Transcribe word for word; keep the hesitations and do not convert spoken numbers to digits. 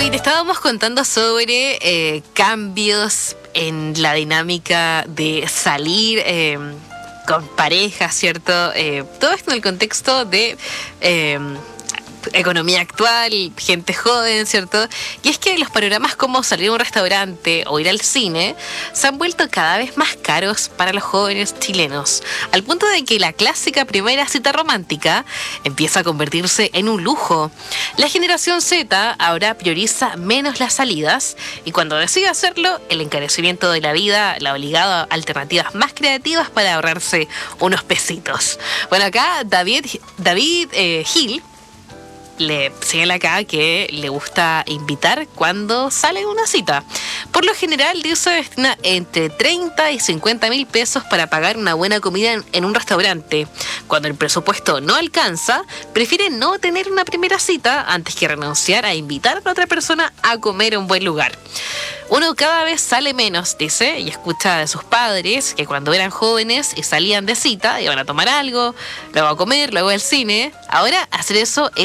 Hoy te estábamos contando sobre eh, cambios en la dinámica de salir eh, con pareja, ¿cierto? Eh, todo esto en el contexto de eh, economía actual, gente joven, ¿cierto? Y es que los panoramas como salir a un restaurante o ir al cine se han vuelto cada vez más caros para los jóvenes chilenos, al punto de que la clásica primera cita romántica empieza a convertirse en un lujo. La generación Z ahora prioriza menos las salidas y cuando decide hacerlo, el encarecimiento de la vida la ha obligado a alternativas más creativas para ahorrarse unos pesitos. Bueno, acá David, David eh, Gil le señala acá que le gusta invitar cuando sale una cita. Por lo general, dice, destina entre treinta y cincuenta mil pesos para pagar una buena comida en, en un restaurante. Cuando el presupuesto no alcanza, prefiere no tener una primera cita antes que renunciar a invitar a la otra persona a comer a un buen lugar. Uno cada vez sale menos, dice, y escucha de sus padres que cuando eran jóvenes y salían de cita, iban a tomar algo, luego a comer, luego al cine. Ahora hacer eso es